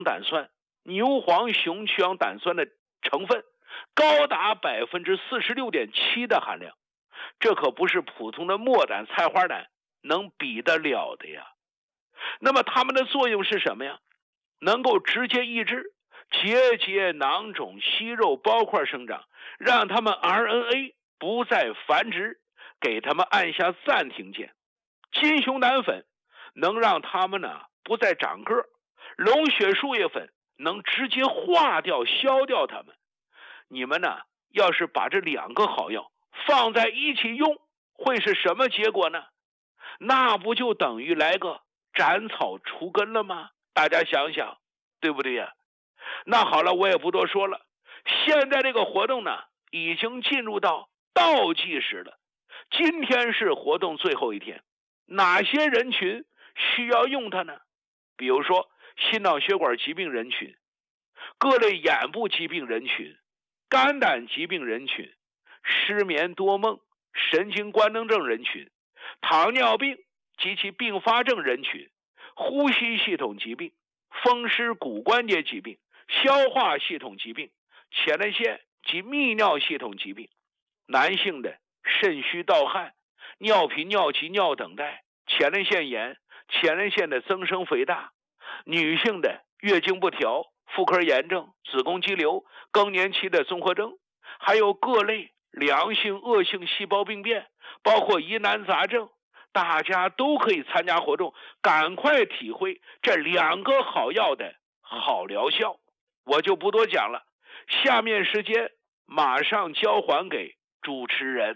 胆酸、牛黄熊曲氧胆酸的成分高达46.7%的含量，这可不是普通的墨胆、菜花胆能比得了的呀。那么它们的作用是什么呀？能够直接抑制结节、囊肿、息肉、包块生长，让它们 RNA 不再繁殖，给它们按下暂停键。金熊胆粉能让它们不再长个，龙血树叶粉能直接化掉、消掉它们。你们要是把这2个好药放在一起用，会是什么结果呢？那不就等于来个斩草除根了吗？大家想想，对不对呀？那好了，我也不多说了。现在这个活动已经进入到倒计时了。今天是活动最后一天，哪些人群需要用它呢？比如说心脑血管疾病人群、各类眼部疾病人群、肝胆疾病人群、失眠多梦、神经官能症人群、糖尿病及其并发症人群、呼吸系统疾病、风湿骨关节疾病、消化系统疾病、前列腺及泌尿系统疾病，男性的肾虚盗汗、尿频、尿急、尿等待、前列腺炎、前列腺的增生肥大，女性的月经不调、妇科炎症、子宫肌瘤、更年期的综合征，还有各类良性、恶性细胞病变，包括疑难杂症，大家都可以参加活动，赶快体会这2个好药的好疗效。我就不多讲了，下面时间马上交还给主持人。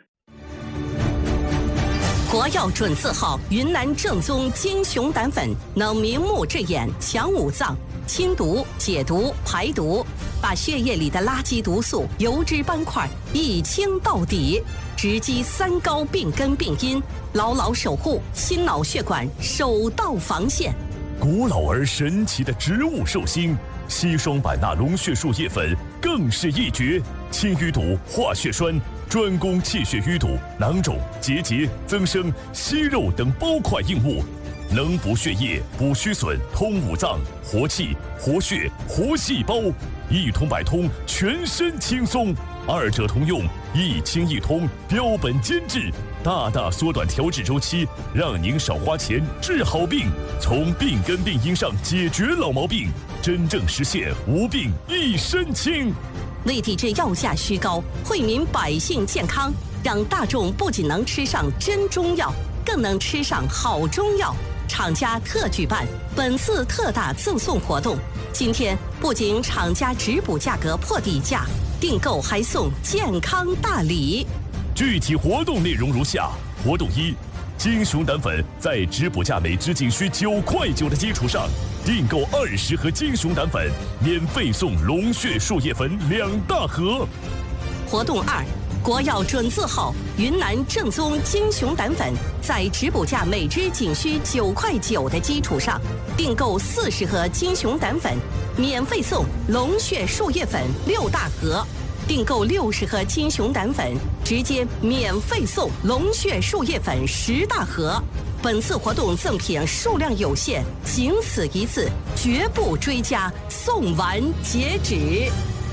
国药准字号云南正宗金熊胆粉，能明目治眼、强五脏、清毒、解毒、排毒，把血液里的垃圾毒素、油脂斑块一清到底，直击3高病根病因，牢牢守护心脑血管首道防线。 古老而神奇的植物寿星硒霜版纳龙血树叶粉更是一绝，清淤堵、化血栓，专攻气血淤堵、囊肿、结节、增生、息肉等包块硬物，能补血液、补虚损、通五脏、活气、活血、活细胞，一通百通，全身轻松。2者同用，一清一通，标本兼治，大大缩短调治周期，让您少花钱治好病，从病根病因上解决老毛病，真正实现无病一身轻。 为抵制药价虚高，惠民百姓健康，让大众不仅能吃上真中药，更能吃上好中药。厂家特举办本次特大赠送活动，今天不仅厂家直补价格破底价，订购还送健康大礼。 具体活动内容如下：活动1，金熊胆粉在直补价每支仅需9块9的基础上，订购20盒金熊胆粉，免费送龙血树叶粉2大盒。 活动2，国药准字号云南正宗金熊胆粉，在直补价每支仅需9块9的基础上，订购40盒金熊胆粉，免费送龙血树叶粉6大盒。订购60盒金熊胆粉，直接免费送龙血树叶粉10大盒。本次活动赠品数量有限，仅此一次，绝不追加，送完截止。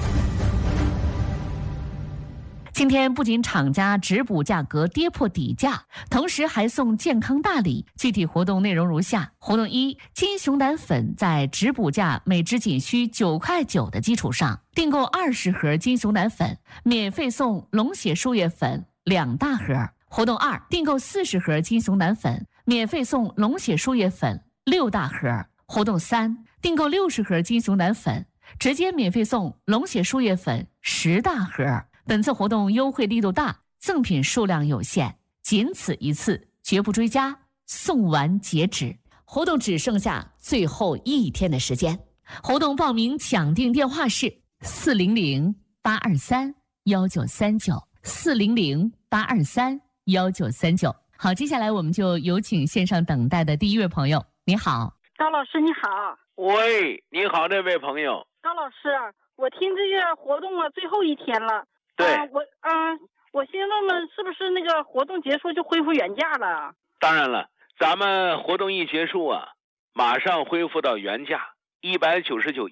今天不仅厂家直补价格跌破底价，同时还送健康大礼。具体活动内容如下：活动1，金熊胆粉在直补价每支仅需9块9的基础上，订购20盒金熊胆粉，免费送龙血树叶粉2大盒。活动2，订购40盒金熊胆粉，免费送龙血树叶粉6大盒。活动3，订购60盒金熊胆粉，直接免费送龙血树叶粉10大盒。本次活动优惠力度大，赠品数量有限，仅此一次，绝不追加，送完截止。活动只剩下最后1天的时间。活动报名抢订电话是400-823-1939，400-823-1939。好，接下来我们就有请线上等待的第一位朋友。你好， 高老师，你好。 喂，你好，这位朋友。 高老师，我听这个活动最后1天了。 对， 我先问问，是不是那个活动结束就恢复原价了？ 当然了，咱们活动一结束马上恢复到原价。 199